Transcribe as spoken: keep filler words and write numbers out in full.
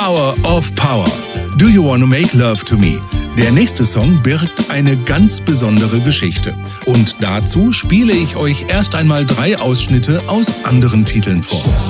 Power of Power. Do You Wanna Make Love to Me? Der nächste Song birgt eine ganz besondere Geschichte. Und dazu spiele ich euch erst einmal drei Ausschnitte aus anderen Titeln vor.